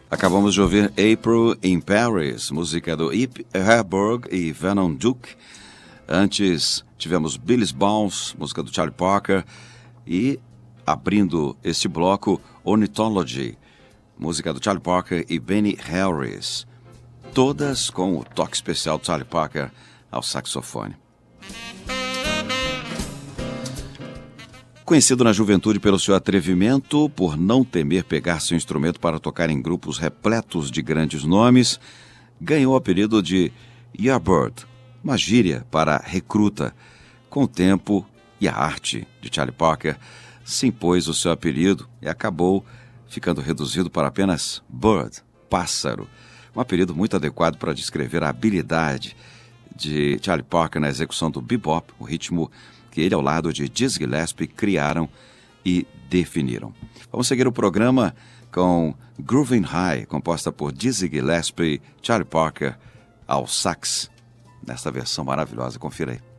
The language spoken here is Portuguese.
Acabamos de ouvir April in Paris, música do Ip Herberg e Vernon Duke. Antes tivemos Billy's Bounce, música do Charlie Parker. E abrindo este bloco, Ornithology, música do Charlie Parker e Benny Harris. Todas com o toque especial do Charlie Parker ao saxofone. Conhecido na juventude pelo seu atrevimento, por não temer pegar seu instrumento para tocar em grupos repletos de grandes nomes, ganhou o apelido de Yardbird, uma gíria para recruta. Com o tempo e a arte de Charlie Parker, se impôs o seu apelido e acabou ficando reduzido para apenas Bird, pássaro, um apelido muito adequado para descrever a habilidade de Charlie Parker na execução do bebop, o ritmo que ele ao lado de Dizzy Gillespie criaram e definiram. Vamos seguir o programa com Groovin' High, composta por Dizzy Gillespie e Charlie Parker ao sax, nesta versão maravilhosa. Confira aí.